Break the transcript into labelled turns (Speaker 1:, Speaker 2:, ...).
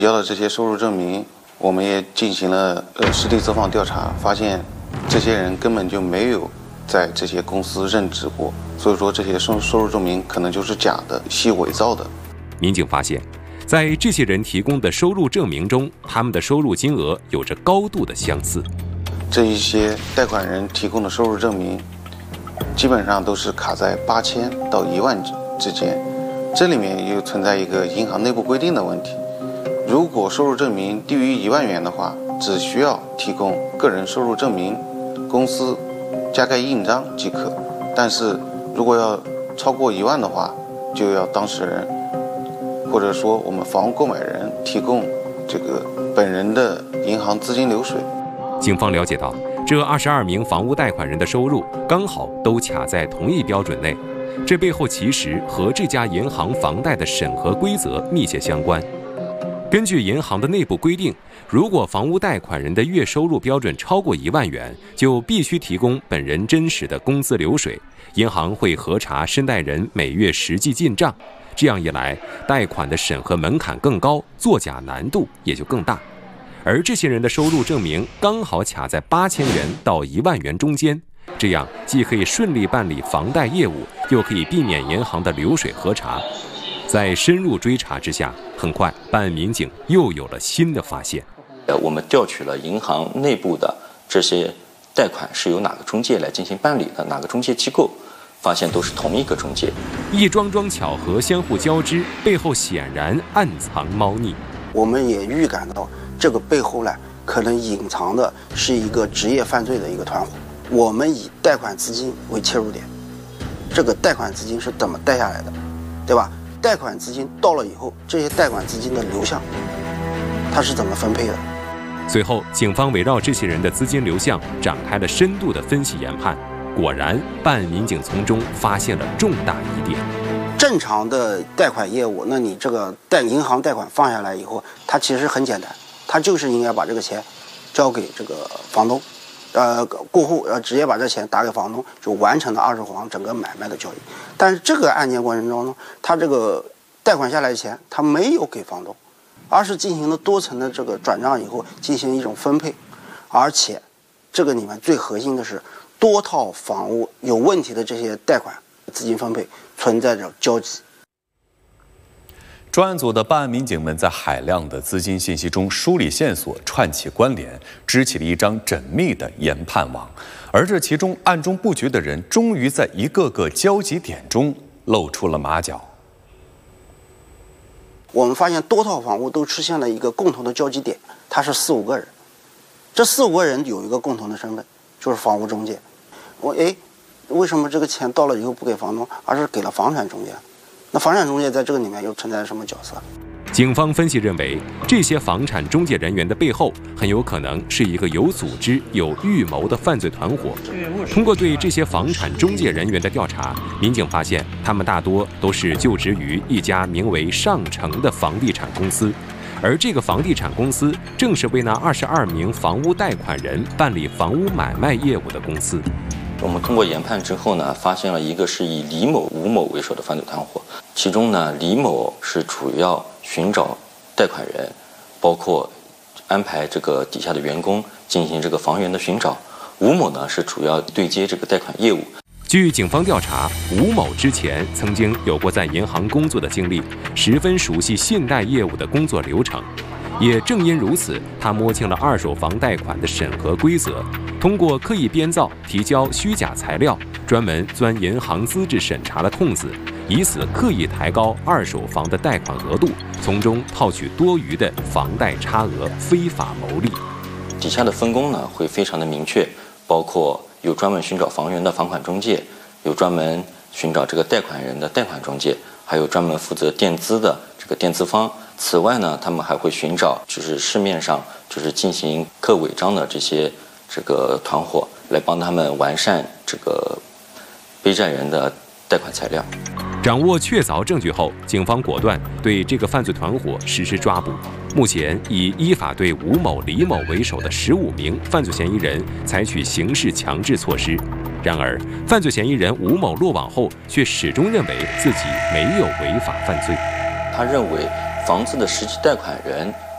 Speaker 1: 要的这些收入证明，我们也进行了实地走访调查，发现这些人根本就没有在这些公司任职过，所以说这些收入证明可能就是假的、系伪造的。
Speaker 2: 民警发现，在这些人提供的收入证明中，他们的收入金额有着高度的相似。
Speaker 1: 这一些贷款人提供的收入证明，基本上都是卡在8000到1万之间。这里面又存在一个银行内部规定的问题。如果收入证明低于1万元的话，只需要提供个人收入证明、公司加盖印章即可。但是如果要超过1万的话，就要当事人或者说我们房屋购买人提供这个本人的银行资金流水。
Speaker 2: 警方了解到，这22名房屋贷款人的收入刚好都卡在同一标准内，这背后其实和这家银行房贷的审核规则密切相关。根据银行的内部规定，如果房屋贷款人的月收入标准超过1万元，就必须提供本人真实的工资流水，银行会核查申贷人每月实际进账。这样一来，贷款的审核门槛更高，作假难度也就更大。而这些人的收入证明刚好卡在8000元到1万元中间，这样既可以顺利办理房贷业务，又可以避免银行的流水核查。在深入追查之下，很快办案民警又有了新的发现。
Speaker 3: 我们调取了银行内部的这些贷款是由哪个中介来进行办理的，哪个中介机构，发现都是同一个中介。
Speaker 2: 一桩桩巧合相互交织，背后显然暗藏猫腻。
Speaker 4: 我们也预感到这个背后呢，可能隐藏的是一个职业犯罪的一个团伙。我们以贷款资金为切入点，这个贷款资金是怎么贷下来的，对吧？贷款资金到了以后，这些贷款资金的流向，它是怎么分配的？
Speaker 2: 随后，警方围绕这些人的资金流向展开了深度的分析研判。果然，办案民警从中发现了重大疑点。
Speaker 4: 正常的贷款业务，那你这个银行贷款放下来以后，它其实很简单，它就是应该把这个钱交给这个房东，过户直接把这钱打给房东，就完成了二手房整个买卖的交易。但是这个案件过程中呢，他这个贷款下来的钱他没有给房东，而是进行了多层的这个转账以后进行一种分配，而且这个里面最核心的是多套房屋有问题的这些贷款资金分配存在着交集。
Speaker 5: 专案组的办案民警们在海量的资金信息中梳理线索，串起关联，织起了一张缜密的研判网。而这其中暗中布局的人，终于在一个个交集点中露出了马脚。
Speaker 4: 我们发现多套房屋都出现了一个共同的交集点，它是4-5个人。这4-5个人有一个共同的身份，就是房屋中介。为什么这个钱到了以后不给房东，而是给了房产中介？那房产中介在这个里面又存在什么角色？
Speaker 2: 警方分析认为，这些房产中介人员的背后很有可能是一个有组织、有预谋的犯罪团伙。通过对这些房产中介人员的调查，民警发现他们大多都是就职于一家名为上城的房地产公司，而这个房地产公司正是为那22名房屋贷款人办理房屋买卖业务的公司。
Speaker 3: 我们通过研判之后呢，发现了一个是以李某、吴某为首的犯罪团伙。其中呢，李某是主要寻找贷款人，包括安排这个底下的员工进行这个房源的寻找。吴某呢是主要对接这个贷款业务。
Speaker 2: 据警方调查，吴某之前曾经有过在银行工作的经历，十分熟悉信贷业务的工作流程。也正因如此，他摸清了二手房贷款的审核规则，通过刻意编造、提交虚假材料，专门钻银行资质审查的空子，以此刻意抬高二手房的贷款额度，从中套取多余的房贷差额，非法牟利。
Speaker 3: 底下的分工呢会非常的明确，包括有专门寻找房源的房款中介，有专门寻找这个贷款人的贷款中介，还有专门负责垫资的这个垫资方。此外呢，他们还会寻找就是市面上就是进行刻伪章的这个团伙，来帮他们完善这个背债人的贷款材料。
Speaker 2: 掌握确凿证据后，警方果断对这个犯罪团伙实施抓捕。目前已依法对吴某、李某为首的15名犯罪嫌疑人采取刑事强制措施。然而，犯罪嫌疑人吴某落网后，却始终认为自己没有违法犯罪。
Speaker 3: 他认为房子的实际贷款人